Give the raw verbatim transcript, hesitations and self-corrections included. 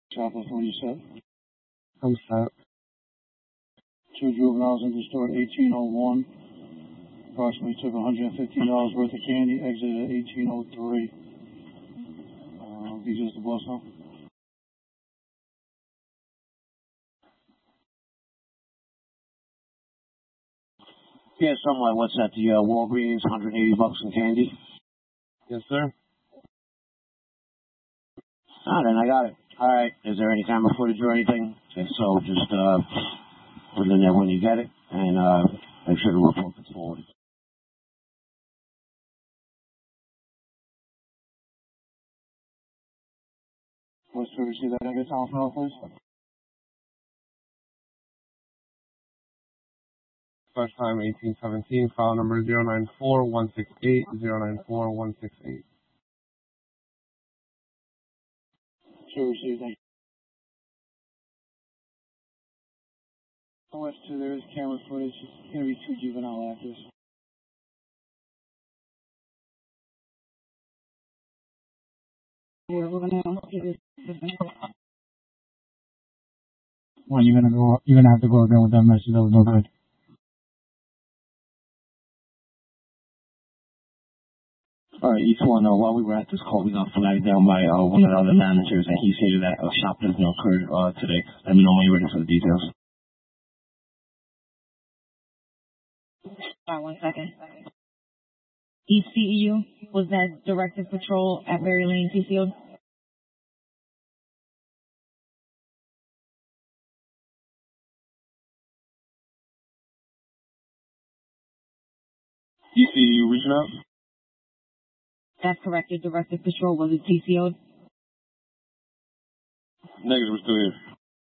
Shoplift, when you said. I'm set. Two juveniles in the store at eighteen oh one. Approximately took one hundred fifteen dollars worth of candy. Exited at eighteen oh three. Uh, these are the boss now. Yeah, something like what's that? The uh, Walgreens, one hundred eighty bucks in candy. Yes, sir. Ah, then I got it. All right. Is there any camera footage or anything? If so, just uh, put it in there when you get it, and uh, make sure the report gets forwarded. What's the receipt that I get off now, please? First time eighteen seventeen, file number zero nine four one six eight, zero nine four one six eight. Sure, receipt, thank you. Left two, there is camera footage. It's going to be two juvenile actors. Yeah, we're gonna get this. Well, you're gonna go. You're gonna have to go again with that message. That was no good. All right, each one. Uh, while we were at this call, we got flagged down by uh, one of the other managers, and he stated that a shoplifting occurred uh, today. Let me know when you're ready for the details. All right, one second. E C E U, was that Directive Patrol at Berry Lane, T Field? E C E U reaching out? That's correct. Your Directive Patrol was it T C O? Negative, we're still here.